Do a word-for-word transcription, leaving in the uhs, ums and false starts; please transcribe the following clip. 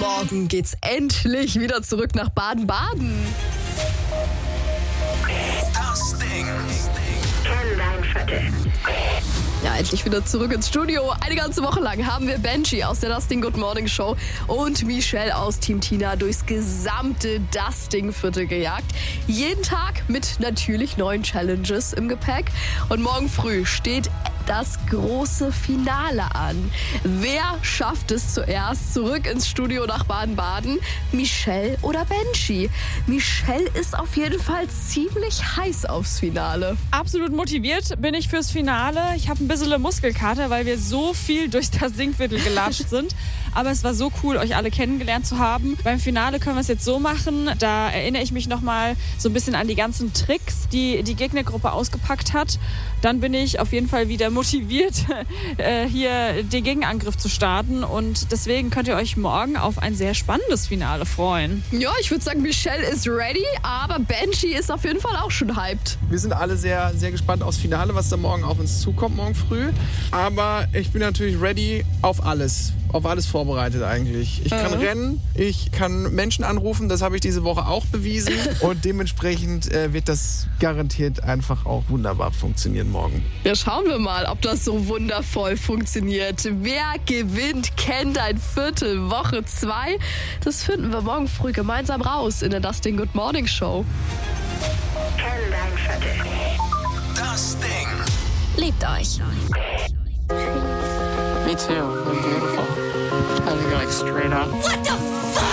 Morgen geht's endlich wieder zurück nach Baden-Baden. Das Ding. Kenn dein Viertel. Ja, endlich wieder zurück ins Studio. Eine ganze Woche lang haben wir Benji aus der Dustin Good Morning Show und Michelle aus Team Tina durchs gesamte Dustin-Viertel gejagt. Jeden Tag mit natürlich neuen Challenges im Gepäck. Und morgen früh steht das große Finale an. Wer schafft es zuerst zurück ins Studio nach Baden-Baden? Michelle oder Benji? Michelle ist auf jeden Fall ziemlich heiß aufs Finale. Absolut motiviert bin ich fürs Finale. Ich habe ein bisschen Muskelkater, weil wir so viel durch das Dingviertel gelatscht sind. Aber es war so cool, euch alle kennengelernt zu haben. Beim Finale können wir es jetzt so machen. Da erinnere ich mich nochmal so ein bisschen an die ganzen Tricks, die die Gegnergruppe ausgepackt hat. Dann bin ich auf jeden Fall wieder motiviert, hier den Gegenangriff zu starten. Und deswegen könnt ihr euch morgen auf ein sehr spannendes Finale freuen. Ja, ich würde sagen, Michelle ist ready, aber Benji ist auf jeden Fall auch schon hyped. Wir sind alle sehr, sehr gespannt aufs Finale, was da morgen auf uns zukommt, morgen früh. Aber ich bin natürlich ready auf alles. Auf alles vorbereitet eigentlich. Ich kann äh. rennen, ich kann Menschen anrufen, das habe ich diese Woche auch bewiesen. Und dementsprechend äh, wird das garantiert einfach auch wunderbar funktionieren morgen. Ja, schauen wir mal, ob das so wundervoll funktioniert. Wer gewinnt, kennt ein Viertel, Woche zwei. Das finden wir morgen früh gemeinsam raus in der Dustin Good Morning Show. Kenn dein Viertel. Das Ding. Liebt euch. Me too. I'm beautiful. I think like straight up. What the f